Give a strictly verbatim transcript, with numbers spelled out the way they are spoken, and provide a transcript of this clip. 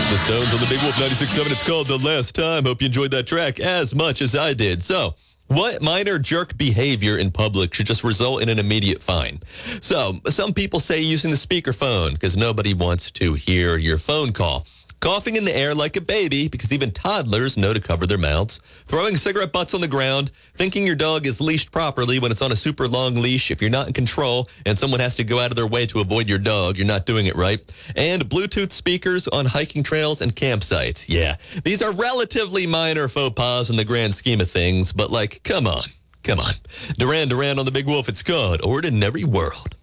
The Stones on the Big Wolf ninety-six point seven. It's called The Last Time. Hope you enjoyed that track as much as I did. So, what minor jerk behavior in public should just result in an immediate fine? So, some people say using the speakerphone because nobody wants to hear your phone call. Coughing in the air like a baby because even toddlers know to cover their mouths. Throwing cigarette butts on the ground. Thinking your dog is leashed properly when it's on a super long leash. If you're not in control and someone has to go out of their way to avoid your dog, you're not doing it right. And Bluetooth speakers on hiking trails and campsites. Yeah, these are relatively minor faux pas in the grand scheme of things, but like, come on, come on. Duran Duran on the Big Wolf. It's called Ordinary World.